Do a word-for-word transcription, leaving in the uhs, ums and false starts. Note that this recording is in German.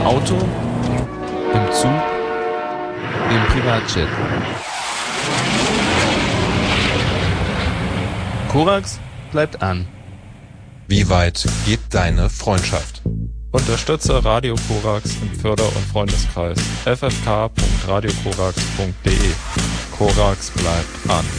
Auto, im Zug, im Privatjet. Korax bleibt an. Wie weit geht deine Freundschaft? Unterstütze Radio Korax im Förder- und Freundeskreis f f k punkt radio korax punkt d e. Korax bleibt an.